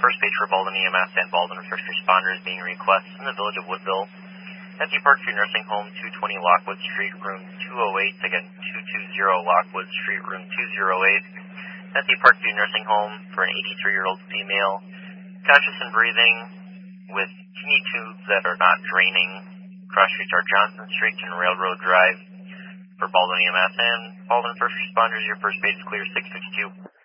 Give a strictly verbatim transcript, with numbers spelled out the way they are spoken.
first page for Baldwin E M S and Baldwin first responders being requests in the village of Woodville. Nancy Parkview Nursing Home, two twenty Lockwood Street, room two oh eight. Again, two twenty Lockwood Street, room two oh eight. Nancy Parkview Nursing Home for an eighty-three-year-old female, conscious and breathing, with kidney tubes that are not draining. Cross streets are Johnson Street and Railroad Drive. For Baldwin E M S and Baldwin first responders, your first page is clear, six fifty-two.